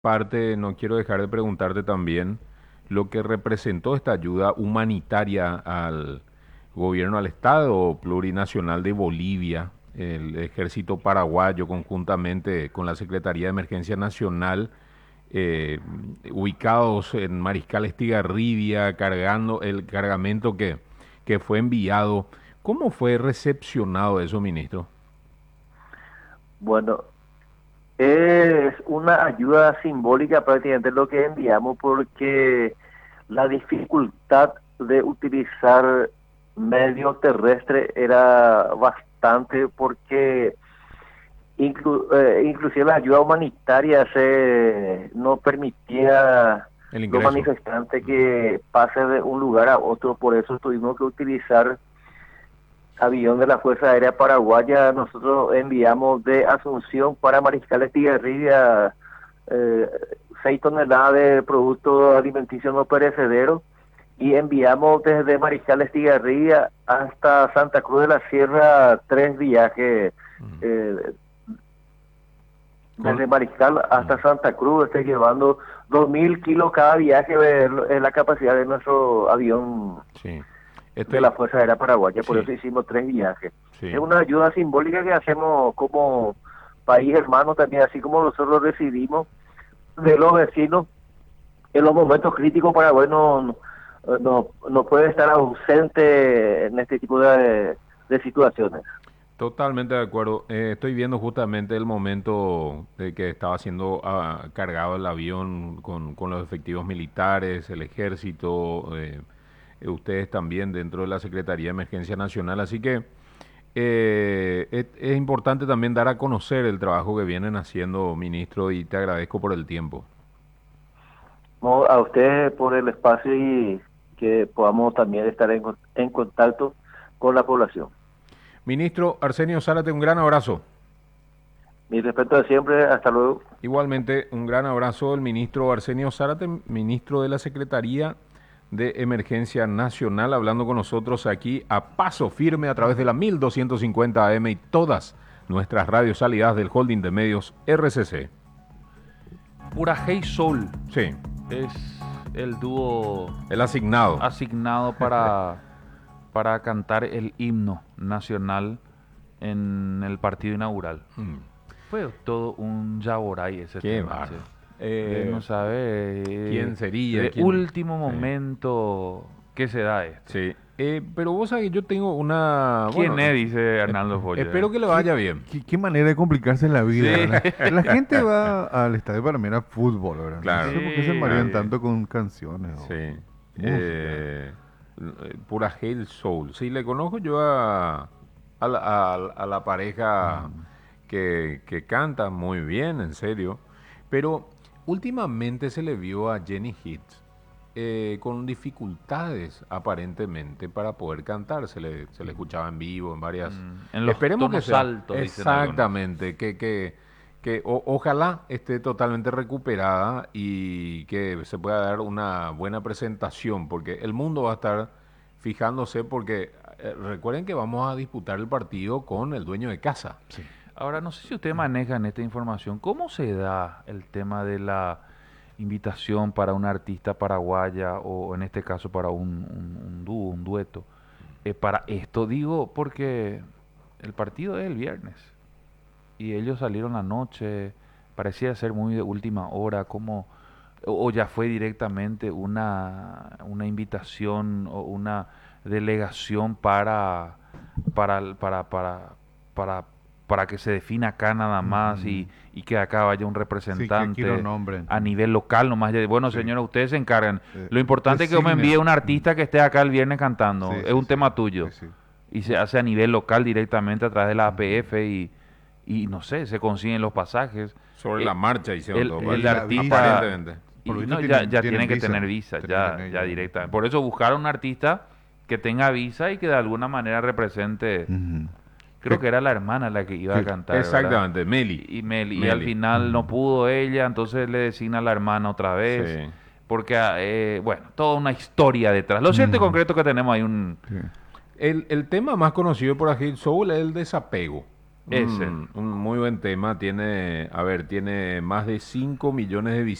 parte, no quiero dejar de preguntarte también lo que representó esta ayuda humanitaria al gobierno, al Estado Plurinacional de Bolivia, el Ejército Paraguayo, conjuntamente con la Secretaría de Emergencia Nacional, eh, ubicados en Mariscal Estigarribia, cargando el cargamento que fue enviado. ¿Cómo fue recepcionado eso, ministro? Bueno, es una ayuda simbólica prácticamente lo que enviamos porque la dificultad de utilizar medio terrestre era bastante porque inclusive la ayuda humanitaria no permitía El los ingreso. manifestantes que pasen de un lugar a otro, por eso tuvimos que utilizar avión de la Fuerza Aérea Paraguaya. Nosotros enviamos de Asunción para Mariscal Estigarribia eh, 6 toneladas de productos alimenticios no perecederos y enviamos desde Mariscal Estigarribia hasta Santa Cruz de la Sierra 3 viajes. Mm. eh, Con, Desde Mariscal mm, hasta Santa Cruz, estoy llevando 2.000 kilos cada viaje, es la capacidad de nuestro avión sí. de la Este, Fuerza Aérea Paraguaya, por sí, eso hicimos 3 viajes. Es sí. una ayuda simbólica que hacemos como país hermano también, así como nosotros recibimos de los vecinos en los momentos críticos. Paraguay no puede estar ausente en este tipo de situaciones. Totalmente de acuerdo. Estoy viendo justamente el momento de que estaba siendo cargado el avión con los efectivos militares, el ejército, ustedes también dentro de la Secretaría de Emergencia Nacional. Así que es importante también dar a conocer el trabajo que vienen haciendo, ministro, y te agradezco por el tiempo. No, a usted por el espacio y que podamos también estar en contacto con la población. Ministro Arsenio Zárate, un gran abrazo. Mi respeto de siempre, hasta luego. Igualmente, un gran abrazo del ministro Arsenio Zárate, ministro de la Secretaría de Emergencia Nacional, hablando con nosotros aquí a paso firme a través de la 1250 AM y todas nuestras radios aliadas del holding de medios RCC. Pura Hey Soul Sí, es el dúo el asignado. asignado para cantar el himno nacional en el partido inaugural. Mm, Fue todo un yaboray ese qué tema, che. bárbaro. No sabe ¿Quién sería? de ¿Quién? último Sí, momento que se da esto. sí. Pero vos sabés que yo tengo una... ¿Quién Bueno, es? Dice Arnaldo Follo. espero que le ¿Qué, vaya bien. qué manera de complicarse la vida, Sí. ¿verdad? La gente va al estadio para mirar fútbol, ¿verdad? No Claro. sé por qué se Sí. marean Nadie. tanto con canciones o Sí. música. Pura Hail Soul. Sí, le conozco yo a la pareja Mm. que canta muy bien, en serio. Pero últimamente se le vio a Jenny Hits con dificultades aparentemente para poder cantar. Se le escuchaba en vivo en varias... En los Esperemos que tonos sea. altos, dicen algunos. Exactamente, ojalá esté totalmente recuperada y que se pueda dar una buena presentación, porque el mundo va a estar fijándose, porque recuerden que vamos a disputar el partido con el dueño de casa. Sí. Ahora, no sé si ustedes manejan esta información. ¿Cómo se da el tema de la invitación para una artista paraguaya o en este caso para un dúo, un dueto? Para esto digo porque el partido es el viernes y ellos salieron la noche, parecía ser muy de última hora, como o ya fue directamente una invitación o una delegación para, para, para, para que se defina acá nada más Ujú. y que acá vaya un Sí, que aquí lo representante nombren. a nivel local nomás. Bueno, Sí. señora, ustedes se encargan. Lo importante es que yo me envíe Designen. un artista que esté acá el viernes cantando. Sí, Es sí, un sí. tema tuyo. Sí, sí. Y se hace a nivel local directamente a través de la Ujú. APF y no sé, se consiguen los pasajes. Sobre Eh, la marcha hicieron el, todo, Y el la visa, artista aparentemente. y por lo visto no, ya, tienen, ya tienen tienen que tener visa. visa, Tienen que ya, tener ya ya. directamente. Por eso buscaron un artista que tenga visa y que de alguna manera represente, Ujú. creo que era la hermana la que iba a Sí. cantar, ¿verdad? Exactamente, Meli. Y al Meli. final no Ujú. pudo ella, entonces le designa a la hermana otra vez, Sí. porque, bueno, toda una historia detrás. Lo cierto y Ujú. concreto que tenemos ahí un... Sí. El tema más conocido por Agil Soul es el desapego. Ese. Un muy buen tema. Tiene, a ver, tiene más de 5 millones de